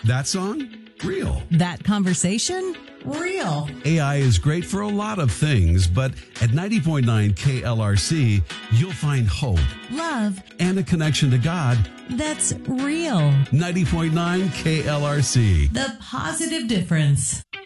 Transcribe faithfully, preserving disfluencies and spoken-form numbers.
That song? Real. That conversation? Real. A I is great for a lot of things, but at ninety point nine K L R C, you'll find hope, Love. and a connection to God. That's real. ninety point nine K L R C. The positive difference.